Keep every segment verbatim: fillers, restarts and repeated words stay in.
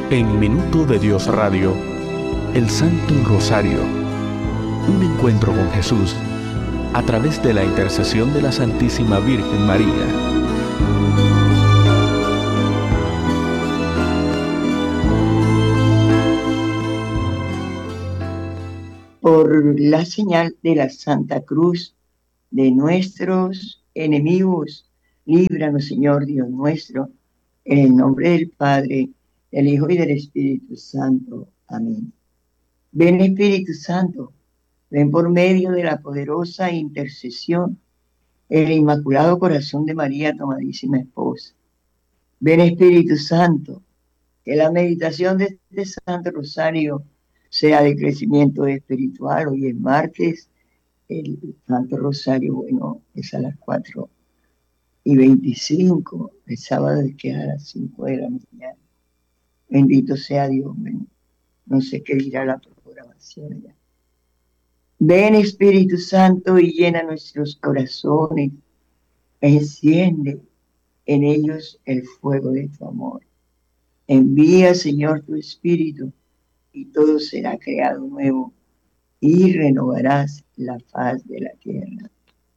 En Minuto de Dios Radio, el Santo Rosario, un encuentro con Jesús a través de la intercesión de la Santísima Virgen María. Por la señal de la Santa Cruz de nuestros enemigos, líbranos, Señor Dios nuestro, en el nombre del Padre, del Hijo y del Espíritu Santo. Amén. Ven, Espíritu Santo, ven por medio de la poderosa intercesión, el Inmaculado Corazón de María, tu amadísima esposa. Ven, Espíritu Santo, que la meditación de este Santo Rosario sea de crecimiento espiritual. Hoy es martes, el Santo Rosario, bueno, es a las cuatro y veinticinco, el sábado es que a las cinco de la mañana. Bendito sea Dios, ven. No sé qué dirá la programación allá. Ven, Espíritu Santo, y llena nuestros corazones, enciende en ellos el fuego de tu amor. Envía, Señor, tu Espíritu, y todo será creado nuevo, y renovarás la faz de la tierra.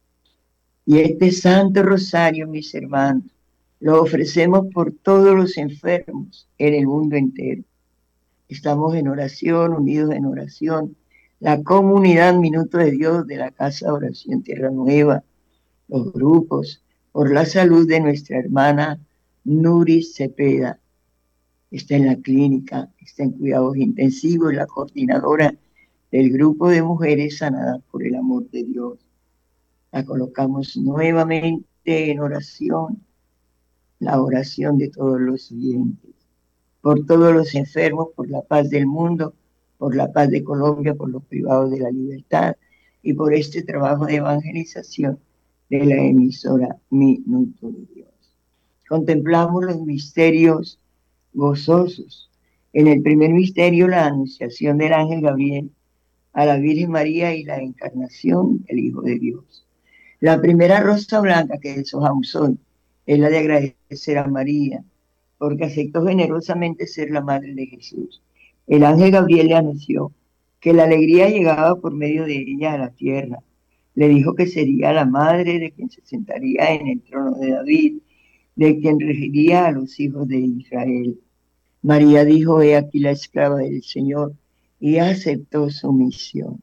Y este Santo Rosario, mis hermanos, lo ofrecemos por todos los enfermos en el mundo entero. Estamos en oración, unidos en oración. La comunidad Minuto de Dios de la Casa de Oración Tierra Nueva, los grupos, por la salud de nuestra hermana Nuri Cepeda. Está en la clínica, está en cuidados intensivos, la coordinadora del grupo de mujeres sanadas por el amor de Dios. La colocamos nuevamente en oración, la oración de todos los oyentes, por todos los enfermos, por la paz del mundo, por la paz de Colombia, por los privados de la libertad y por este trabajo de evangelización de la emisora Minuto de Dios. Contemplamos los misterios gozosos. En el primer misterio, la anunciación del ángel Gabriel a la Virgen María y la encarnación del Hijo de Dios. La primera rosa blanca que deshojamos hoy es la de agradecer a María, porque aceptó generosamente ser la madre de Jesús. El ángel Gabriel le anunció que la alegría llegaba por medio de ella a la tierra. Le dijo que sería la madre de quien se sentaría en el trono de David, de quien regiría a los hijos de Israel. María dijo: he aquí la esclava del Señor, y aceptó su misión.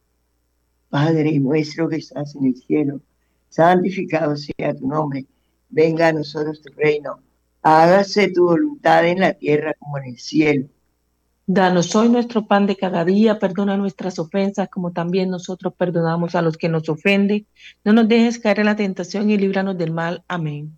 Padre nuestro que estás en el cielo, santificado sea tu nombre. Venga a nosotros tu reino. Hágase tu voluntad en la tierra como en el cielo. Danos hoy nuestro pan de cada día, perdona nuestras ofensas como también nosotros perdonamos a los que nos ofenden. No nos dejes caer en la tentación y líbranos del mal. Amén.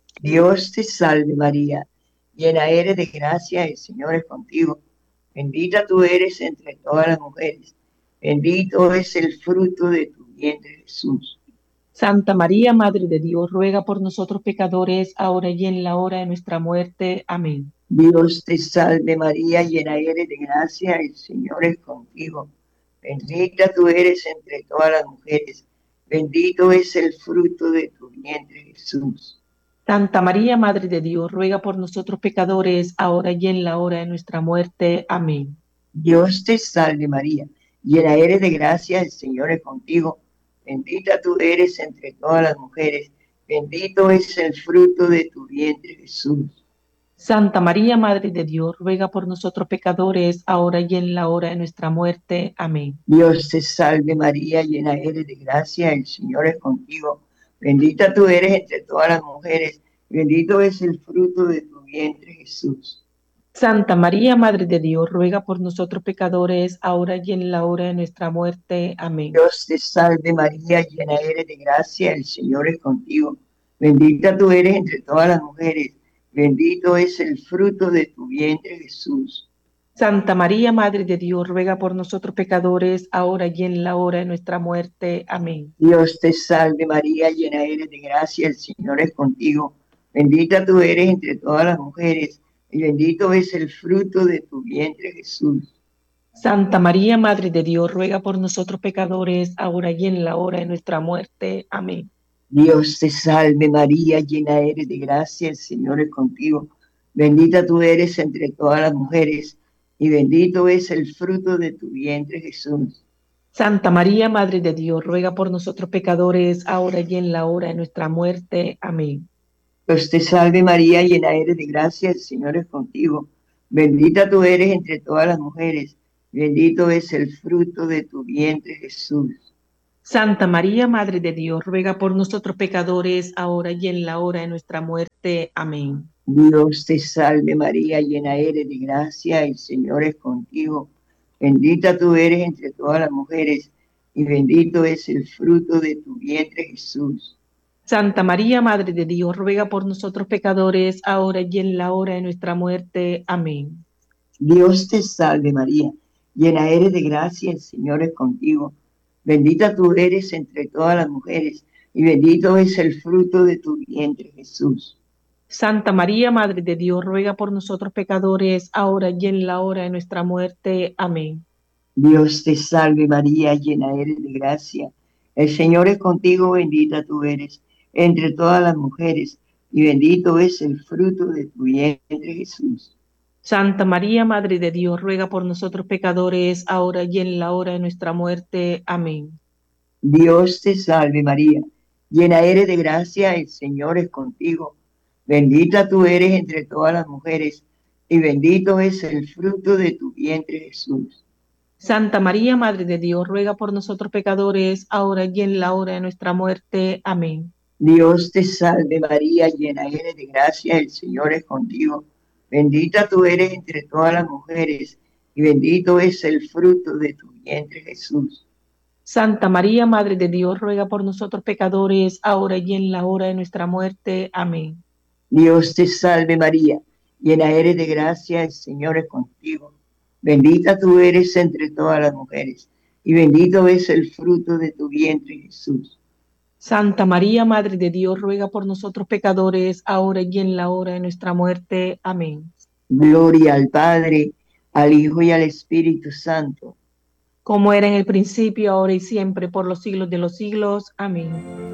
Dios te salve María, llena eres de gracia, el Señor es contigo. Bendita tú eres entre todas las mujeres. Bendito es el fruto de tu vientre, Jesús. Santa María, Madre de Dios, ruega por nosotros pecadores, ahora y en la hora de nuestra muerte. Amén. Dios te salve María, llena eres de gracia, el Señor es contigo. Bendita tú eres entre todas las mujeres. Bendito es el fruto de tu vientre, Jesús. Santa María, Madre de Dios, ruega por nosotros pecadores, ahora y en la hora de nuestra muerte. Amén. Dios te salve María, llena eres de gracia, el Señor es contigo. Bendita tú eres entre todas las mujeres. Bendito es el fruto de tu vientre, Jesús. Santa María, Madre de Dios, ruega por nosotros pecadores, ahora y en la hora de nuestra muerte. Amén. Dios te salve María, llena eres de gracia, el Señor es contigo. Bendita tú eres entre todas las mujeres, bendito es el fruto de tu vientre, Jesús. Santa María, Madre de Dios, ruega por nosotros pecadores, ahora y en la hora de nuestra muerte. Amén. Dios te salve María, llena eres de gracia, el Señor es contigo. Bendita tú eres entre todas las mujeres, bendito es el fruto de tu vientre, Jesús. Santa María, Madre de Dios, ruega por nosotros pecadores, ahora y en la hora de nuestra muerte. Amén. Dios te salve María, llena eres de gracia, el Señor es contigo. Bendita tú eres entre todas las mujeres, y bendito es el fruto de tu vientre, Jesús. Santa María, Madre de Dios, ruega por nosotros pecadores, ahora y en la hora de nuestra muerte. Amén. Dios te salve María, llena eres de gracia, el Señor es contigo. Bendita tú eres entre todas las mujeres, y bendito es el fruto de tu vientre, Jesús. Santa María, Madre de Dios, ruega por nosotros pecadores, ahora y en la hora de nuestra muerte. Amén. Dios te salve María, llena eres de gracia, el Señor es contigo. Bendita tú eres entre todas las mujeres, y bendito es el fruto de tu vientre, Jesús. Santa María, Madre de Dios, ruega por nosotros pecadores, ahora y en la hora de nuestra muerte. Amén. Dios te salve María, llena eres de gracia, el Señor es contigo. Bendita tú eres entre todas las mujeres, y bendito es el fruto de tu vientre, Jesús. Santa María, Madre de Dios, ruega por nosotros pecadores, ahora y en la hora de nuestra muerte. Amén. Dios te salve María, llena eres de gracia, el Señor es contigo. Bendita tú eres entre todas las mujeres, y bendito es el fruto de tu vientre, Jesús. Santa María, Madre de Dios, ruega por nosotros pecadores, ahora y en la hora de nuestra muerte. Amén. Dios te salve María, llena eres de gracia. El Señor es contigo, bendita tú eres entre todas las mujeres, y bendito es el fruto de tu vientre, Jesús. Santa María, Madre de Dios, ruega por nosotros pecadores, ahora y en la hora de nuestra muerte. Amén. Dios te salve María, llena eres de gracia, el Señor es contigo. Bendita tú eres entre todas las mujeres, y bendito es el fruto de tu vientre, Jesús. Santa María, Madre de Dios, ruega por nosotros pecadores, ahora y en la hora de nuestra muerte. Amén. Dios te salve María, llena eres de gracia, el Señor es contigo. Bendita tú eres entre todas las mujeres, y bendito es el fruto de tu vientre, Jesús. Santa María, Madre de Dios, ruega por nosotros pecadores, ahora y en la hora de nuestra muerte. Amén. Dios te salve María, llena eres de gracia, el Señor es contigo. Bendita tú eres entre todas las mujeres, y bendito es el fruto de tu vientre, Jesús. Santa María, Madre de Dios, ruega por nosotros pecadores, ahora y en la hora de nuestra muerte. Amén. Gloria al Padre, al Hijo y al Espíritu Santo. Como era en el principio, ahora y siempre, por los siglos de los siglos. Amén.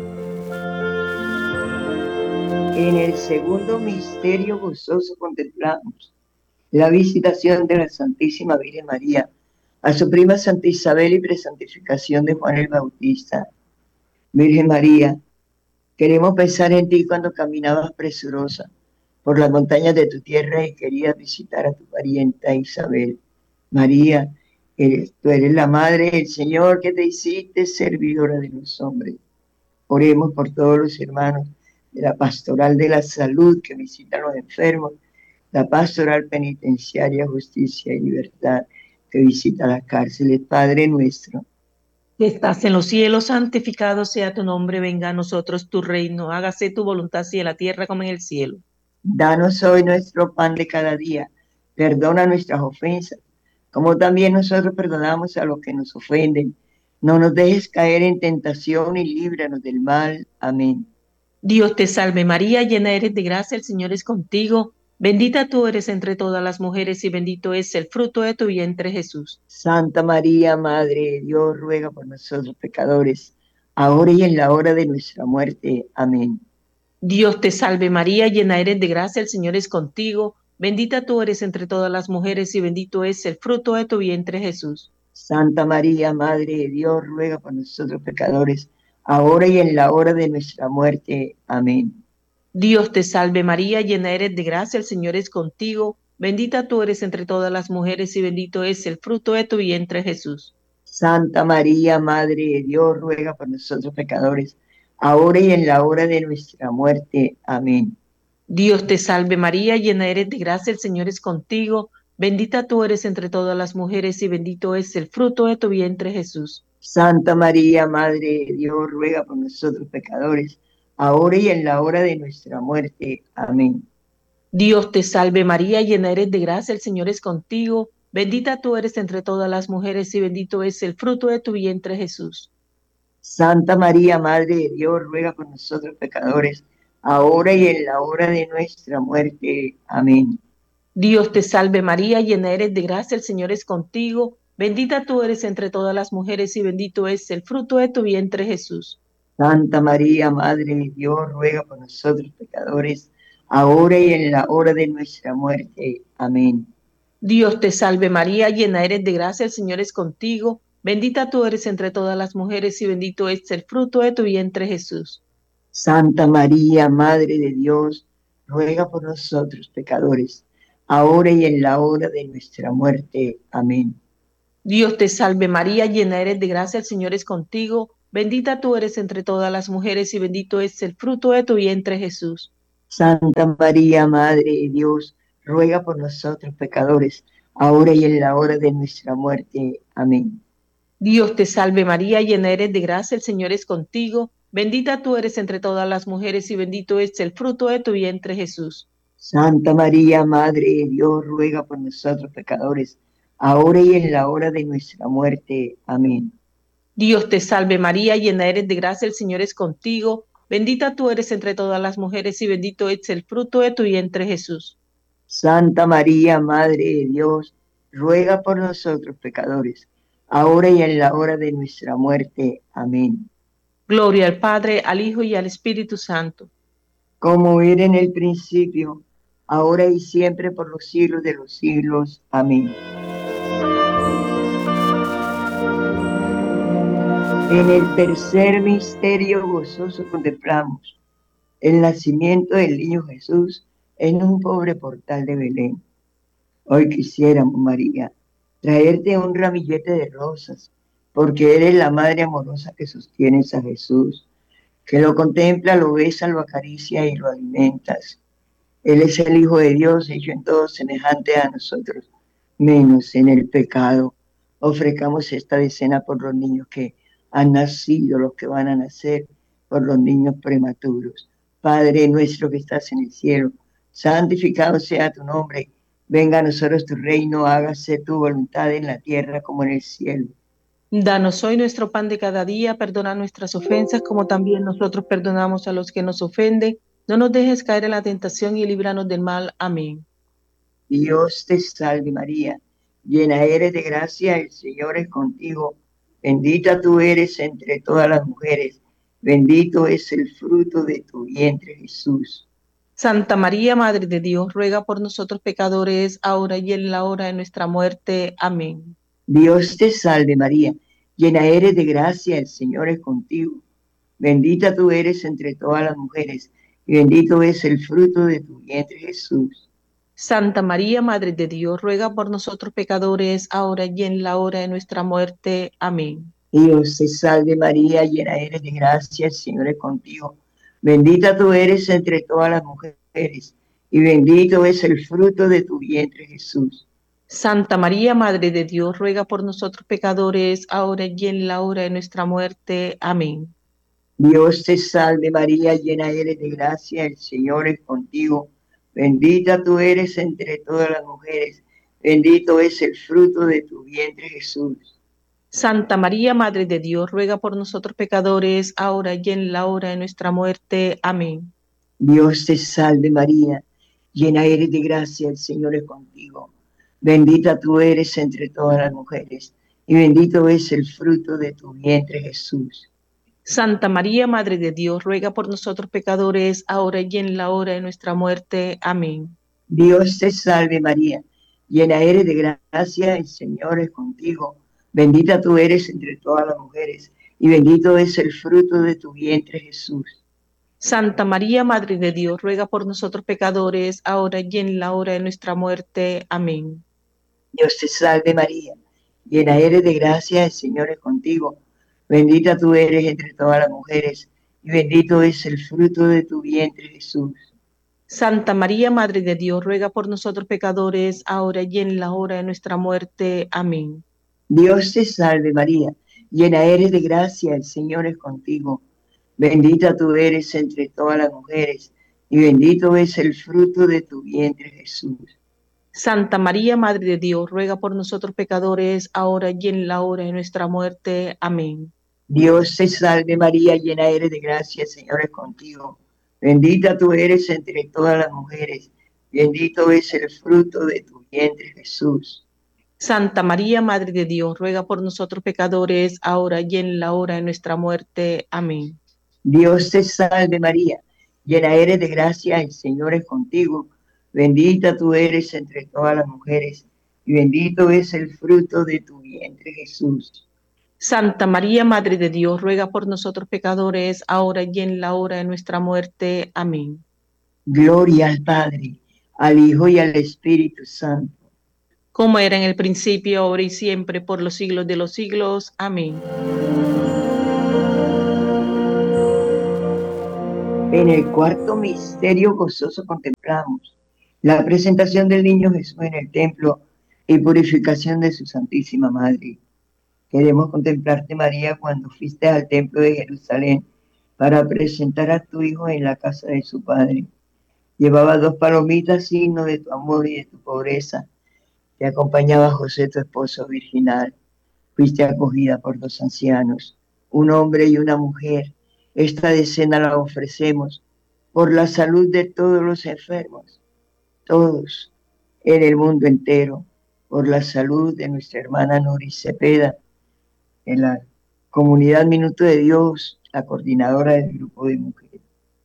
En el segundo misterio gozoso contemplamos la visitación de la Santísima Virgen María a su prima Santa Isabel y presantificación de Juan el Bautista. Virgen María, queremos pensar en ti cuando caminabas presurosa por las montañas de tu tierra y querías visitar a tu parienta Isabel. María, eres, tú eres la Madre del Señor que te hiciste servidora de los hombres. Oremos por todos los hermanos de la Pastoral de la Salud que visitan a los enfermos, la Pastoral Penitenciaria, Justicia y Libertad que visita las cárceles. Padre nuestro, que estás en los cielos, santificado sea tu nombre, venga a nosotros tu reino, hágase tu voluntad así en la tierra como en el cielo. danos hoy nuestro pan de cada día, perdona nuestras ofensas, como también nosotros perdonamos a los que nos ofenden. No nos dejes caer en tentación y líbranos del mal. Amén. Dios te salve María, llena eres de gracia, el Señor es contigo. Bendita tú eres entre todas las mujeres y bendito es el fruto de tu vientre, Jesús. Santa María, Madre de Dios, ruega por nosotros pecadores, ahora y en la hora de nuestra muerte. Amén. Dios te salve María, llena eres de gracia, el Señor es contigo. Bendita tú eres entre todas las mujeres y bendito es el fruto de tu vientre, Jesús. Santa María, Madre de Dios, ruega por nosotros pecadores, ahora y en la hora de nuestra muerte. Amén. Dios te salve María, llena eres de gracia, el Señor es contigo. Bendita tú eres entre todas las mujeres y bendito es el fruto de tu vientre, Jesús. Santa María, Madre de Dios, ruega por nosotros pecadores, ahora y en la hora de nuestra muerte. Amén. Dios te salve María, llena eres de gracia, el Señor es contigo. Bendita tú eres entre todas las mujeres y bendito es el fruto de tu vientre, Jesús. Santa María, Madre de Dios, ruega por nosotros pecadores, ahora y en la hora de nuestra muerte. Amén. Dios te salve María, llena eres de gracia, el Señor es contigo. Bendita tú eres entre todas las mujeres y bendito es el fruto de tu vientre, Jesús. Santa María, Madre de Dios, ruega por nosotros pecadores, ahora y en la hora de nuestra muerte. Amén. Dios te salve María, llena eres de gracia, el Señor es contigo. Bendita tú eres entre todas las mujeres y bendito es el fruto de tu vientre, Jesús. Santa María, Madre de Dios, ruega por nosotros pecadores, ahora y en la hora de nuestra muerte. Amén. Dios te salve María, llena eres de gracia, el Señor es contigo. Bendita tú eres entre todas las mujeres y bendito es el fruto de tu vientre Jesús. Santa María, Madre de Dios, ruega por nosotros pecadores, ahora y en la hora de nuestra muerte. Amén. Dios te salve María, llena eres de gracia, el Señor es contigo. Bendita tú eres entre todas las mujeres y bendito es el fruto de tu vientre Jesús. Santa María, Madre de Dios, ruega por nosotros pecadores, ahora y en la hora de nuestra muerte. Amén. Dios te salve María, llena eres de gracia, el Señor es contigo. Bendita tú eres entre todas las mujeres y bendito es el fruto de tu vientre Jesús. Santa María, Madre de Dios, ruega por nosotros pecadores, ahora y en la hora de nuestra muerte. Amén. Dios te salve María, llena eres de gracia, el Señor es contigo. Bendita tú eres entre todas las mujeres y bendito es el fruto de tu vientre Jesús. Santa María, Madre de Dios, ruega por nosotros pecadores, ahora y en la hora de nuestra muerte. Amén. Gloria al Padre, al Hijo y al Espíritu Santo. Como era en el principio, ahora y siempre por los siglos de los siglos. Amén. En el tercer misterio gozoso contemplamos el nacimiento del niño Jesús en un pobre portal de Belén. Hoy quisiéramos, María, traerte un ramillete de rosas, porque eres la madre amorosa que sostienes a Jesús, que lo contempla, lo besa, lo acaricia y lo alimentas. Él es el Hijo de Dios, hecho en todo semejante a nosotros, menos en el pecado. Ofrezcamos esta decena por los niños que han nacido, los que van a nacer, por los niños prematuros. Padre nuestro que estás en el cielo, santificado sea tu nombre. Venga a nosotros tu reino, hágase tu voluntad en la tierra como en el cielo. Danos hoy nuestro pan de cada día, perdona nuestras ofensas como también nosotros perdonamos a los que nos ofenden. No nos dejes caer en la tentación y líbranos del mal. Amén. Dios te salve María, llena eres de gracia, el Señor es contigo. Bendita tú eres entre todas las mujeres, bendito es el fruto de tu vientre Jesús. Santa María, Madre de Dios, ruega por nosotros pecadores, ahora y en la hora de nuestra muerte. Amén. Dios te salve María, llena eres de gracia, el Señor es contigo. Bendita tú eres entre todas las mujeres, y bendito es el fruto de tu vientre Jesús. Santa María, Madre de Dios, ruega por nosotros pecadores, ahora y en la hora de nuestra muerte. Amén. Dios te salve María, llena eres de gracia, el Señor es contigo. Bendita tú eres entre todas las mujeres, y bendito es el fruto de tu vientre Jesús. Santa María, Madre de Dios, ruega por nosotros pecadores, ahora y en la hora de nuestra muerte. Amén. Dios te salve María, llena eres de gracia, el Señor es contigo. Bendita tú eres entre todas las mujeres, bendito es el fruto de tu vientre Jesús. Santa María, Madre de Dios, ruega por nosotros pecadores, ahora y en la hora de nuestra muerte. Amén. Dios te salve María, llena eres de gracia, el Señor es contigo. Bendita tú eres entre todas las mujeres, y bendito es el fruto de tu vientre Jesús. Santa María, Madre de Dios, ruega por nosotros pecadores, ahora y en la hora de nuestra muerte. Amén. Dios te salve María, llena eres de gracia, el Señor es contigo. Bendita tú eres entre todas las mujeres, y bendito es el fruto de tu vientre Jesús. Santa María, Madre de Dios, ruega por nosotros pecadores, ahora y en la hora de nuestra muerte. Amén. Dios te salve María, llena eres de gracia, el Señor es contigo. Bendita tú eres entre todas las mujeres, y bendito es el fruto de tu vientre Jesús. Santa María, Madre de Dios, ruega por nosotros pecadores, ahora y en la hora de nuestra muerte. Amén. Dios te salve María, llena eres de gracia, el Señor es contigo. Bendita tú eres entre todas las mujeres, y bendito es el fruto de tu vientre Jesús. Santa María, Madre de Dios, ruega por nosotros pecadores, ahora y en la hora de nuestra muerte. Amén. Dios te salve María, llena eres de gracia, el Señor es contigo. Bendita tú eres entre todas las mujeres, bendito es el fruto de tu vientre Jesús. Santa María, Madre de Dios, ruega por nosotros pecadores, ahora y en la hora de nuestra muerte. Amén. Dios te salve María, Llena eres de gracia, el Señor es contigo. Bendita tú eres entre todas las mujeres, y bendito es el fruto de tu vientre, Jesús. Santa María, Madre de Dios, ruega por nosotros pecadores, ahora y en la hora de nuestra muerte. Amén. Gloria al Padre, al Hijo y al Espíritu Santo. Como era en el principio, ahora y siempre, por los siglos de los siglos. Amén. En el cuarto misterio gozoso contemplamos la presentación del niño Jesús en el templo y purificación de su Santísima Madre. Queremos contemplarte, María, cuando fuiste al templo de Jerusalén para presentar a tu hijo en la casa de su padre. Llevaba dos palomitas, signo de tu amor y de tu pobreza. Te acompañaba José, tu esposo virginal. Fuiste acogida por dos ancianos, un hombre y una mujer. Esta decena la ofrecemos por la salud de todos los enfermos, todos en el mundo entero, por la salud de nuestra hermana Nuri Cepeda, en la comunidad Minuto de Dios, la coordinadora del grupo de mujeres.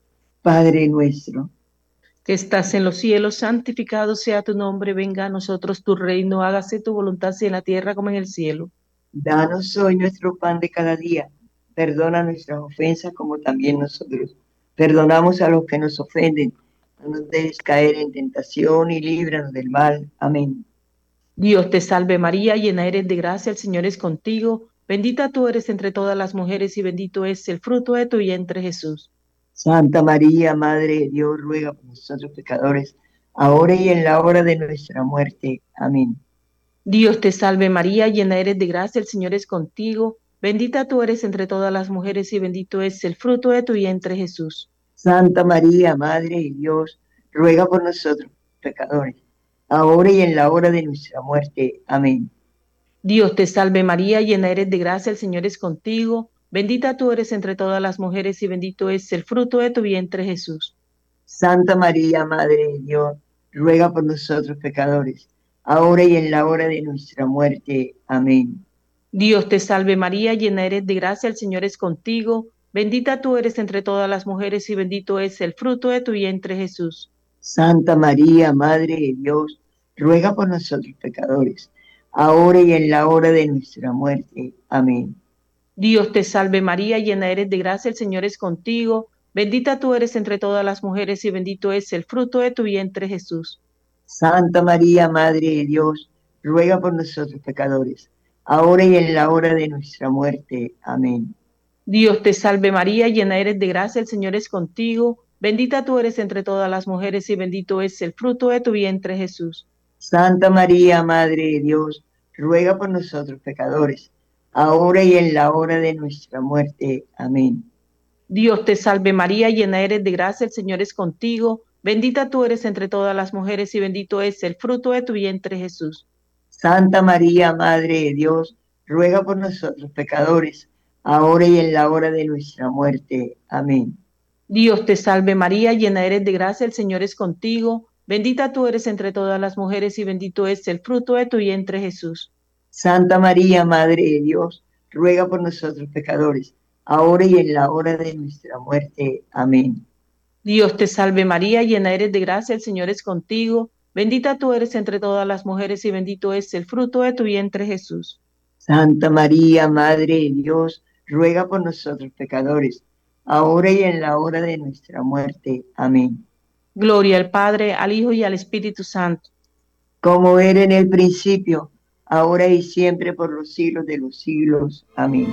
Padre nuestro, que estás en los cielos, santificado sea tu nombre, venga a nosotros tu reino, hágase tu voluntad así en la tierra como en el cielo. danos hoy nuestro pan de cada día, perdona nuestras ofensas como también nosotros perdonamos a los que nos ofenden. No nos dejes caer en tentación y líbranos del mal. Amén. Dios te salve María, llena eres de gracia, el Señor es contigo, bendita tú eres entre todas las mujeres y bendito es el fruto de tu vientre Jesús. Santa María, Madre de Dios, ruega por nosotros pecadores, ahora y en la hora de nuestra muerte. Amén. Dios te salve María, llena eres de gracia, el Señor es contigo, bendita tú eres entre todas las mujeres y bendito es el fruto de tu vientre Jesús. Santa María, Madre de Dios, ruega por nosotros pecadores, ahora y en la hora de nuestra muerte. Amén. Dios te salve María, llena eres de gracia, el Señor es contigo, bendita tú eres entre todas las mujeres y bendito es el fruto de tu vientre Jesús. Santa María, Madre de Dios, ruega por nosotros pecadores, ahora y en la hora de nuestra muerte. Amén. Dios te salve María, llena eres de gracia, el Señor es contigo, bendita tú eres entre todas las mujeres y bendito es el fruto de tu vientre Jesús. Santa María, Madre de Dios, ruega por nosotros pecadores, ahora y en la hora de nuestra muerte. Amén. Dios te salve María, llena eres de gracia, el Señor es contigo, bendita tú eres entre todas las mujeres y bendito es el fruto de tu vientre Jesús. Santa María, Madre de Dios, ruega por nosotros pecadores, ahora y en la hora de nuestra muerte. Amén. Dios te salve María, llena eres de gracia, el Señor es contigo, bendita tú eres entre todas las mujeres y bendito es el fruto de tu vientre Jesús. Santa María, Madre de Dios, ruega por nosotros pecadores, ahora y en la hora de nuestra muerte. Amén. Dios te salve María, llena eres de gracia, el Señor es contigo, bendita tú eres entre todas las mujeres y bendito es el fruto de tu vientre Jesús. Santa María, Madre de Dios, ruega por nosotros pecadores, ahora y en la hora de nuestra muerte. Amén. Dios te salve María, llena eres de gracia, el Señor es contigo, bendita tú eres entre todas las mujeres y bendito es el fruto de tu vientre Jesús. Santa María, Madre de Dios, ruega por nosotros pecadores, ahora y en la hora de nuestra muerte. Amén. Dios te salve María, llena eres de gracia, el Señor es contigo, bendita tú eres entre todas las mujeres y bendito es el fruto de tu vientre Jesús. Santa María, Madre de Dios, ruega por nosotros pecadores, ahora y en la hora de nuestra muerte. Amén. Gloria al Padre, al Hijo y al Espíritu Santo. Como era en el principio, ahora y siempre, por los siglos de los siglos. Amén.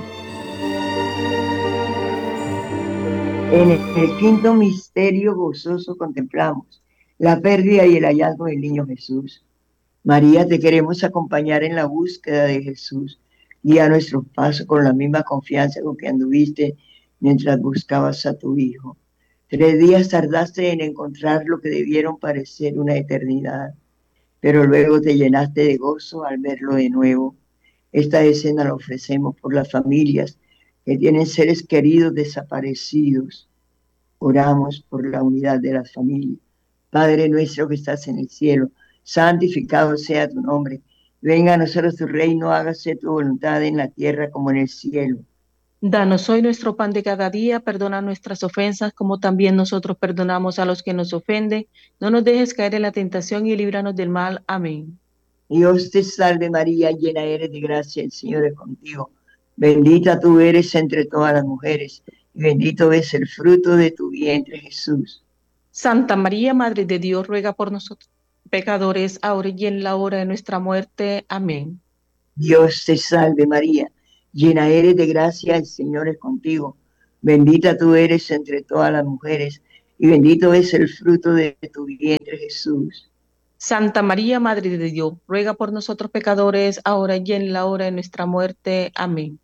En el quinto misterio gozoso contemplamos la pérdida y el hallazgo del niño Jesús. María, te queremos acompañar en la búsqueda de Jesús. Guía nuestros pasos con la misma confianza con que anduviste mientras buscabas a tu Hijo. Tres días tardaste en encontrar lo que debieron parecer una eternidad, pero luego te llenaste de gozo al verlo de nuevo. Esta escena la ofrecemos por las familias que tienen seres queridos desaparecidos. Oramos por la unidad de las familias. Padre nuestro que estás en el cielo, santificado sea tu nombre. Venga a nosotros tu reino, hágase tu voluntad en la tierra como en el cielo. Danos hoy nuestro pan de cada día, perdona nuestras ofensas como también nosotros perdonamos a los que nos ofenden. No nos dejes caer en la tentación y líbranos del mal. Amén. Dios te salve María, llena eres de gracia, el Señor es contigo. Bendita tú eres entre todas las mujeres, y bendito es el fruto de tu vientre, Jesús. Santa María, Madre de Dios, ruega por nosotros pecadores, ahora y en la hora de nuestra muerte. Amén. Dios te salve María, llena eres de gracia, el Señor es contigo. Bendita tú eres entre todas las mujeres, y bendito es el fruto de tu vientre, Jesús. Santa María, Madre de Dios, ruega por nosotros pecadores, ahora y en la hora de nuestra muerte. Amén.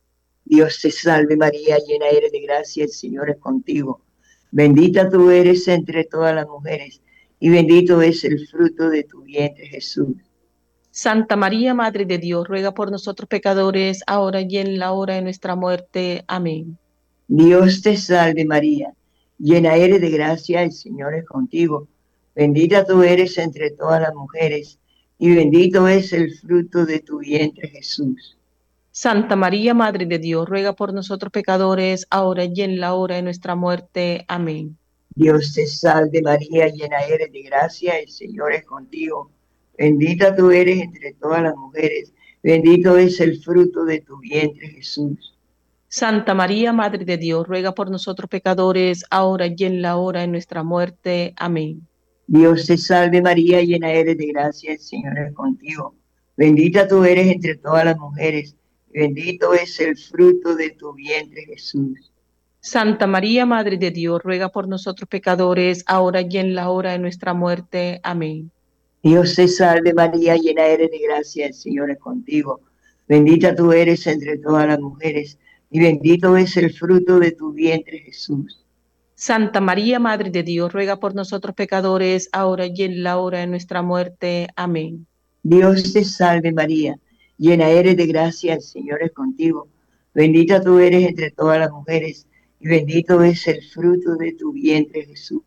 Dios te salve María, llena eres de gracia, el Señor es contigo. Bendita tú eres entre todas las mujeres, y bendito es el fruto de tu vientre, Jesús. Santa María, Madre de Dios, ruega por nosotros pecadores, ahora y en la hora de nuestra muerte. Amén. Dios te salve María, llena eres de gracia, el Señor es contigo. Bendita tú eres entre todas las mujeres, y bendito es el fruto de tu vientre, Jesús. Santa María, Madre de Dios, ruega por nosotros pecadores, ahora y en la hora de nuestra muerte. Amén. Dios te salve María, llena eres de gracia, el Señor es contigo. Bendita tú eres entre todas las mujeres, bendito es el fruto de tu vientre, Jesús. Santa María, Madre de Dios, ruega por nosotros pecadores, ahora y en la hora de nuestra muerte. Amén. Dios te salve María, llena eres de gracia, el Señor es contigo. Bendita tú eres entre todas las mujeres, bendito es el fruto de tu vientre, Jesús. Santa María, Madre de Dios, ruega por nosotros pecadores, ahora y en la hora de nuestra muerte. Amén. Dios te salve María, llena eres de gracia, el Señor es contigo. Bendita tú eres entre todas las mujeres, y bendito es el fruto de tu vientre, Jesús. Santa María, Madre de Dios, ruega por nosotros pecadores, ahora y en la hora de nuestra muerte. Amén. Dios te salve María, llena eres de gracia, el Señor es contigo. Bendita tú eres entre todas las mujeres, y bendito es el fruto de tu vientre, Jesús.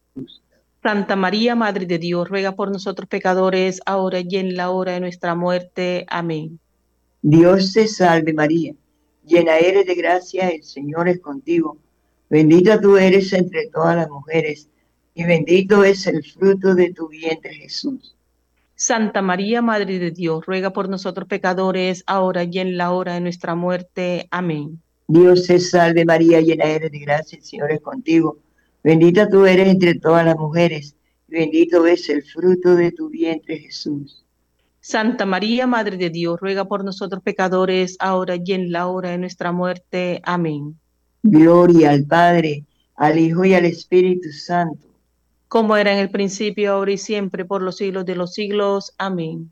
Santa María, Madre de Dios, ruega por nosotros pecadores, ahora y en la hora de nuestra muerte. Amén. Dios te salve María, llena eres de gracia, el Señor es contigo. Bendita tú eres entre todas las mujeres, y bendito es el fruto de tu vientre, Jesús. Santa María, Madre de Dios, ruega por nosotros pecadores, ahora y en la hora de nuestra muerte. Amén. Dios te salve María, llena eres de gracia, el Señor es contigo. Bendita tú eres entre todas las mujeres, y bendito es el fruto de tu vientre, Jesús. Santa María, Madre de Dios, ruega por nosotros pecadores, ahora y en la hora de nuestra muerte. Amén. Gloria al Padre, al Hijo y al Espíritu Santo. Como era en el principio, ahora y siempre, por los siglos de los siglos. Amén.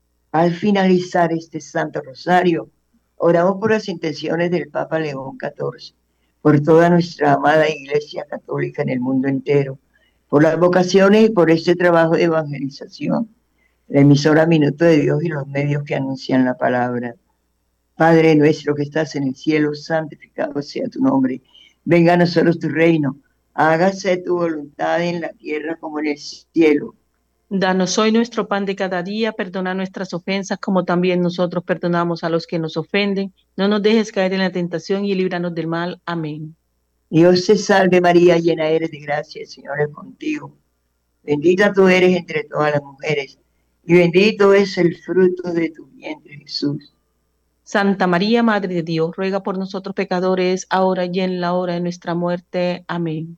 Al finalizar este Santo Rosario, oramos por las intenciones del Papa León catorce, por toda nuestra amada Iglesia Católica en el mundo entero, por las vocaciones y por este trabajo de evangelización, la emisora Minuto de Dios y los medios que anuncian la palabra. Padre nuestro que estás en el cielo, santificado sea tu nombre. Venga a nosotros tu reino. Hágase tu voluntad en la tierra como en el cielo. Danos hoy nuestro pan de cada día, perdona nuestras ofensas como también nosotros perdonamos a los que nos ofenden. No nos dejes caer en la tentación y líbranos del mal. Amén. Dios te salve María, llena eres de gracia, el Señor es contigo. Bendita tú eres entre todas las mujeres, y bendito es el fruto de tu vientre, Jesús. Santa María, Madre de Dios, ruega por nosotros pecadores, ahora y en la hora de nuestra muerte. Amén.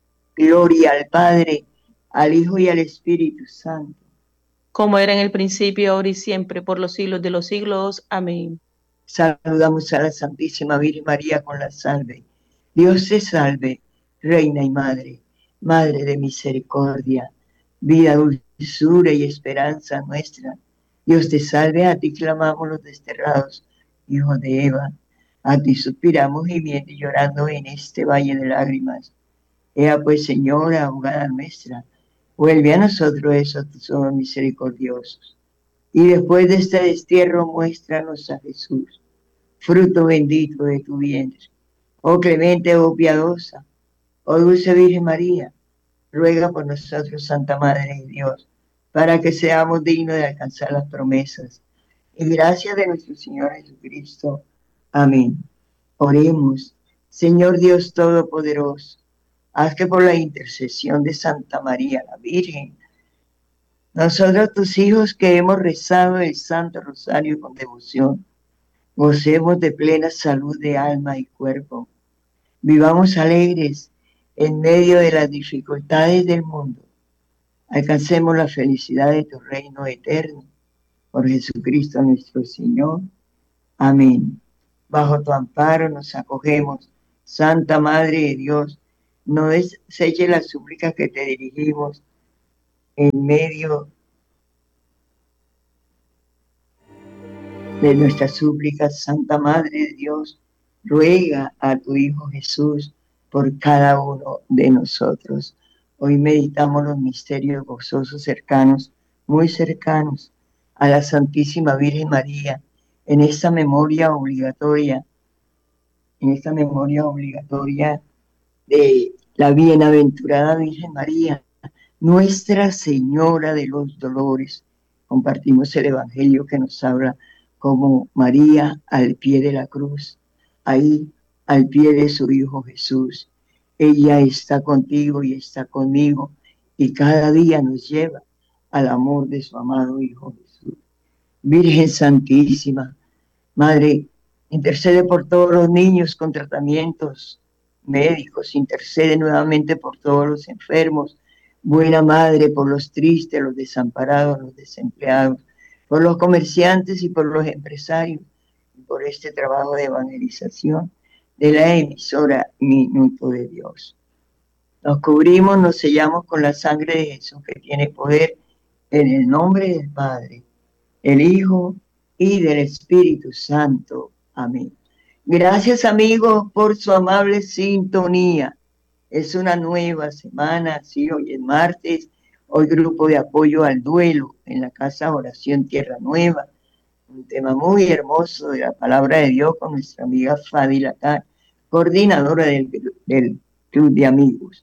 Gloria al Padre, al Hijo y al Espíritu Santo. Como era en el principio, ahora y siempre, por los siglos de los siglos. Amén. Saludamos a la Santísima Virgen María con la salve. Dios te salve, Reina y Madre, Madre de misericordia, vida, dulzura y esperanza nuestra. Dios te salve, a ti clamamos los desterrados, hijos de Eva. A ti suspiramos gimiendo y llorando en este valle de lágrimas. Ea pues, Señora, abogada nuestra, vuelve a nosotros esos tus ojos misericordiosos. Y después de este destierro, muéstranos a Jesús, fruto bendito de tu vientre. Oh clemente, oh piadosa, oh dulce Virgen María, ruega por nosotros, Santa Madre de Dios, para que seamos dignos de alcanzar las promesas. Y gracias de nuestro Señor Jesucristo. Amén. Oremos. Señor Dios Todopoderoso, haz que por la intercesión de Santa María la Virgen, nosotros tus hijos que hemos rezado el Santo Rosario con devoción, gocemos de plena salud de alma y cuerpo. Vivamos alegres en medio de las dificultades del mundo. Alcancemos la felicidad de tu reino eterno. Por Jesucristo nuestro Señor. Amén. Bajo tu amparo nos acogemos, Santa Madre de Dios. No deseches las súplicas que te dirigimos en medio de nuestras súplicas. Santa Madre de Dios, ruega a tu Hijo Jesús por cada uno de nosotros. Hoy meditamos los misterios gozosos cercanos, muy cercanos a la Santísima Virgen María, en esta memoria obligatoria, en esta memoria obligatoria de la bienaventurada Virgen María, Nuestra Señora de los Dolores. Compartimos el Evangelio que nos habla como María al pie de la cruz, ahí al pie de su Hijo Jesús. Ella está contigo y está conmigo, y cada día nos lleva al amor de su amado Hijo Jesús. Virgen Santísima, Madre, intercede por todos los niños con tratamientos médicos, intercede nuevamente por todos los enfermos. Buena Madre, por los tristes, los desamparados, los desempleados, por los comerciantes y por los empresarios, y por este trabajo de evangelización de la emisora Minuto de Dios. Nos cubrimos, nos sellamos con la sangre de Jesús que tiene poder, en el nombre del Padre, el Hijo y del Espíritu Santo. Amén. Gracias, amigos, por su amable sintonía. Es una nueva semana, sí, hoy es martes, hoy grupo de apoyo al duelo en la Casa Oración Tierra Nueva, un tema muy hermoso de la palabra de Dios con nuestra amiga Fadila Car, coordinadora del, del Club de Amigos.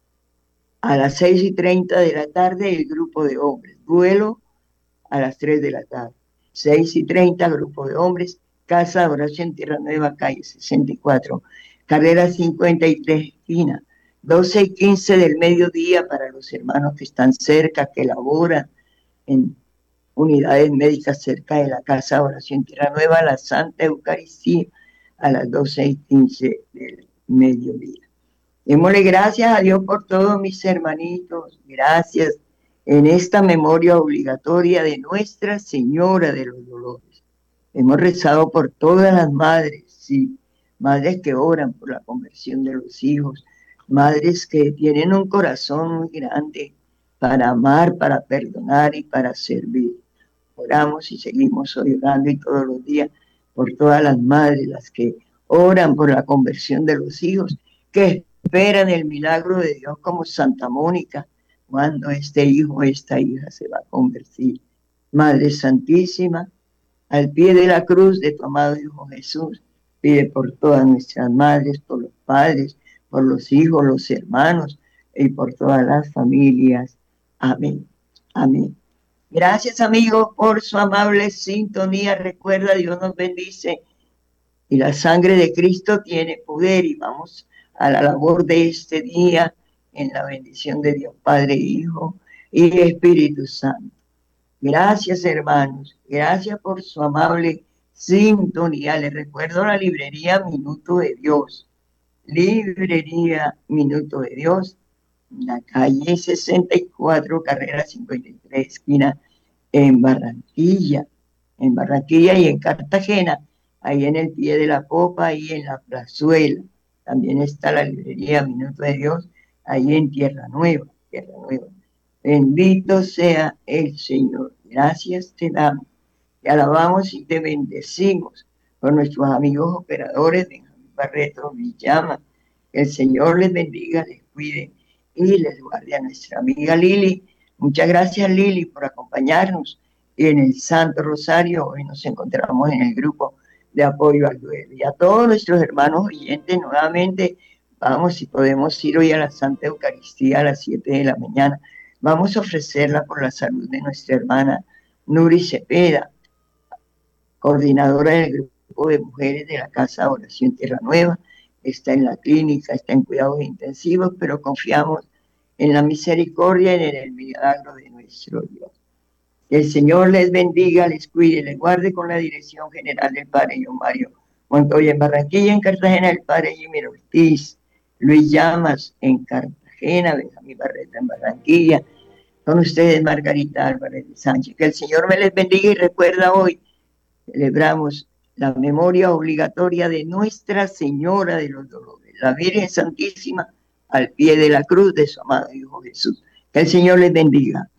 A las seis y treinta de la tarde el grupo de hombres, duelo a las tres de la tarde, seis y treinta grupo de hombres, Casa de Oración Tierra Nueva, calle sesenta y cuatro, carrera cincuenta y tres, esquina, doce y quince del mediodía para los hermanos que están cerca, que laboran en unidades médicas cerca de la Casa de Oración Tierra Nueva, la Santa Eucaristía a las doce y quince del mediodía. Démosle gracias a Dios por todos mis hermanitos, gracias en esta memoria obligatoria de Nuestra Señora de los Dolores. Hemos rezado por todas las madres, sí, madres que oran por la conversión de los hijos, madres que tienen un corazón muy grande para amar, para perdonar y para servir. Oramos y seguimos orando y todos los días por todas las madres, las que oran por la conversión de los hijos, que esperan el milagro de Dios como Santa Mónica, cuando este hijo o esta hija se va a convertir. Madre Santísima, al pie de la cruz de tu amado Hijo Jesús, pide por todas nuestras madres, por los padres, por los hijos, los hermanos y por todas las familias. Amén. Amén. Gracias, amigos, por su amable sintonía. Recuerda, Dios nos bendice y la sangre de Cristo tiene poder, y vamos a la labor de este día en la bendición de Dios Padre, Hijo y Espíritu Santo. Gracias, hermanos, gracias por su amable sintonía. Les recuerdo la librería Minuto de Dios, librería Minuto de Dios, en la calle sesenta y cuatro, carrera cincuenta y tres, esquina, en Barranquilla, en Barranquilla y en Cartagena, ahí en el pie de la popa, ahí en la plazuela. También está la librería Minuto de Dios, ahí en Tierra Nueva, Tierra Nueva. Bendito sea el Señor. Gracias te damos, te alabamos y te bendecimos por nuestros amigos operadores, Benjamín Barreto, Villama. Que el Señor les bendiga, les cuide y les guarde a nuestra amiga Lili. Muchas gracias, Lili, por acompañarnos en el Santo Rosario. Hoy nos encontramos en el grupo de apoyo al duelo. Y a todos nuestros hermanos oyentes, nuevamente, vamos, si podemos ir hoy a la Santa Eucaristía a las siete de la mañana. Vamos a ofrecerla por la salud de nuestra hermana Nuri Cepeda, coordinadora del grupo grupo de mujeres de la Casa Oración Tierra Nueva, está en la clínica, está en cuidados intensivos, pero confiamos en la misericordia y en el milagro de nuestro Dios. Que el Señor les bendiga, les cuide, les guarde con la dirección general del Padre John Mario Montoya en Barranquilla, en Cartagena el Padre Jimmy Ortiz, Luis Llamas en Cartagena, Benjamín Barreta en Barranquilla, con ustedes Margarita Álvarez de Sánchez. Que el Señor me les bendiga y recuerda hoy, celebramos la memoria obligatoria de Nuestra Señora de los Dolores, la Virgen Santísima al pie de la cruz de su amado Hijo Jesús. Que el Señor les bendiga.